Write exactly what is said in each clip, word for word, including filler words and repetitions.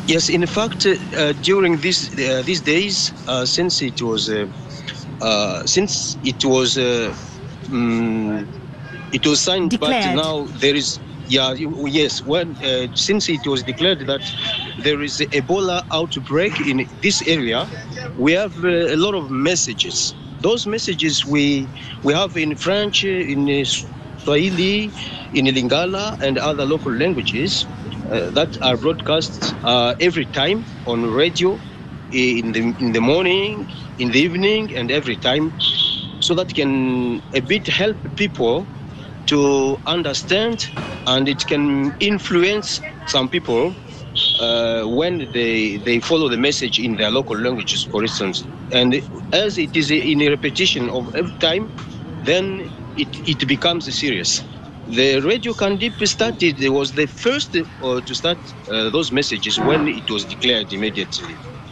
Yes, in fact, uh, during this, uh, these days, uh, since it was, uh, uh, since it was, uh, um, it was signed, but Declared. now there is, yeah, yes, when uh, since it was declared that there is a Ebola outbreak in this area, we have uh, a lot of messages. Those messages we we have in French, in uh, Swahili, in Lingala, and other local languages uh, that are broadcast uh, every time on radio, in the in the morning, in the evening, and every time, so that can a bit help people to understand, and it can influence some people uh, when they they follow the message in their local languages, for instance. And as it is in a repetition of every time, then it, it becomes serious. The Radio Kandip started, it was the first uh, to start uh, those messages when it was declared immediately.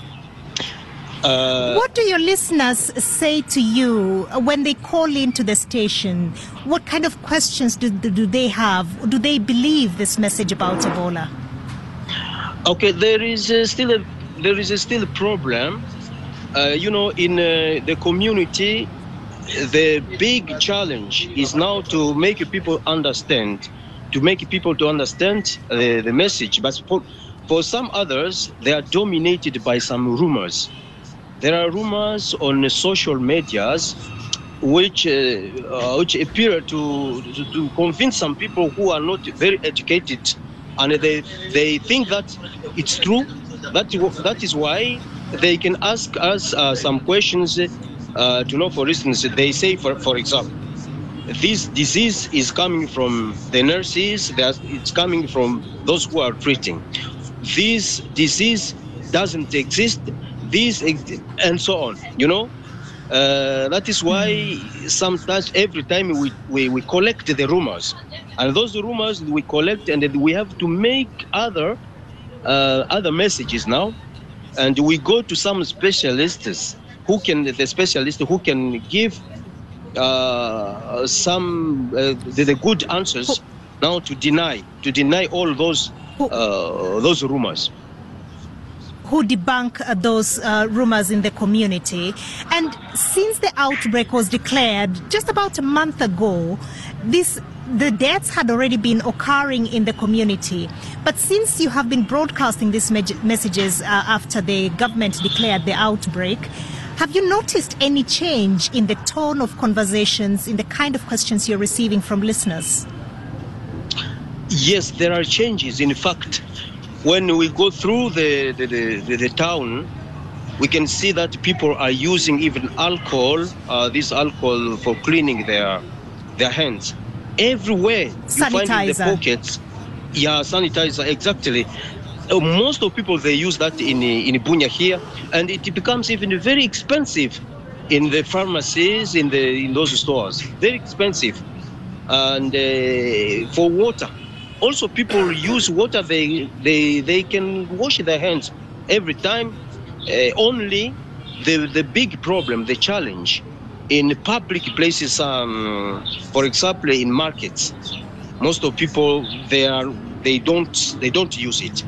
Uh, what do your listeners say to you when they call into the station? What kind of questions do, do they have? Do they believe this message about Ebola? Okay, there is uh, still a there is a still a problem. Uh, you know, in uh, the community, the big challenge is now to make people understand, to make people to understand uh, the message. But for, for some others, they are dominated by some rumors. There are rumors on social medias which uh, uh, which appear to, to to convince some people who are not very educated, and they they think that it's true. That that is why they can ask us uh, some questions uh, to know. For instance, they say, for for example, this disease is coming from the nurses. It's coming from those who are treating. This disease doesn't exist. This and so on, you know. Uh, that is why sometimes every time we, we, we collect the rumors, and those rumors we collect, and we have to make other uh, other messages now, and we go to some specialists who can the specialist who can give uh, some uh, the, the good answers now to deny to deny all those uh, those rumors. Who debunk uh, those uh, rumors in the community. And since the outbreak was declared just about a month ago, this the deaths had already been occurring in the community. But since you have been broadcasting these me- messages uh, after the government declared the outbreak, have you noticed any change in the tone of conversations, in the kind of questions you're receiving from listeners? Yes, there are changes. In fact, when we go through the, the, the, the town, we can see that people are using even alcohol, uh, this alcohol for cleaning their their hands. Everywhere sanitizer. You find in the pockets, yeah, sanitizer, exactly. Uh, most of people, they use that in in Bunia here, and it becomes even very expensive in the pharmacies, in the in those stores, very expensive. And uh, for water. Also, people use water, they they they can wash their hands every time. Uh, only the the big problem, the challenge in public places, um, for example, in markets, most of people they are they don't they don't use it.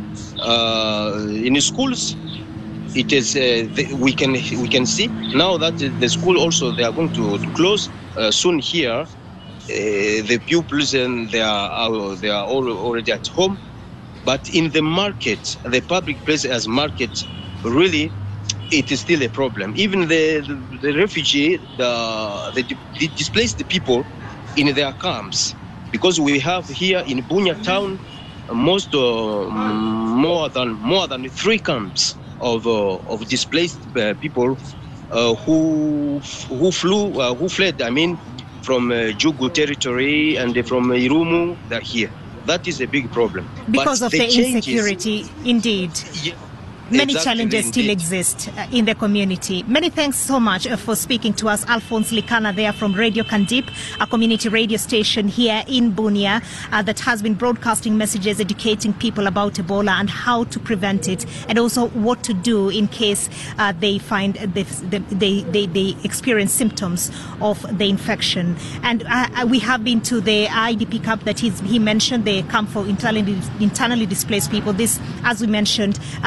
Uh, in schools, it is uh, the, we can we can see now that the school also they are going to, to close uh, soon here. Uh, the pupils and they are uh, they are all already at home, but in the market, the public place as market, really, it is still a problem. Even the the, the refugee, the, the the displaced people in their camps, because we have here in Bunia town most uh, more than more than three camps of uh, of displaced uh, people uh, who who flew uh, who fled. I mean. From uh, Jugu territory and from Irumu, they're here. That is a big problem. Because but of the, the changes, insecurity, indeed. Yeah, Many exactly, challenges indeed. still exist uh, in the community. Many thanks so much uh, for speaking to us. Alphonse Likana there from Radio Kandip, a community radio station here in Bunia uh, that has been broadcasting messages, educating people about Ebola and how to prevent it, and also what to do in case uh, they find the, the, they, they, they experience symptoms of the infection. And uh, we have been to the I D P camp that he's, he mentioned, the camp for internally, internally displaced people. This, as we mentioned,